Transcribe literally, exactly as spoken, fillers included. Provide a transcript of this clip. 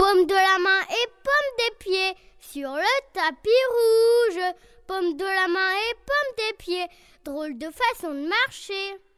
Paume de la main et paume des pieds sur le tapis rouge. Paume de la main et paume des pieds, drôle de façon de marcher.